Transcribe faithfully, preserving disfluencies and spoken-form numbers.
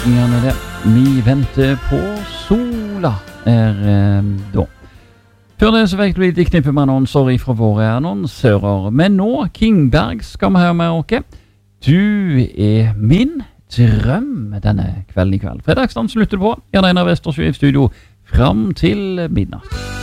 Gjerne det. Vi venter på sola er eh, da. Før det så fikk du litt knippe med annonser fra våre annonsører. Men nå, Kingberg, skal vi høre med dere. Du er min drøm denne kvelden i kveld. Fredagsdagen slutter på. Gjerne en av Vestersjø i studio fram til midnatt.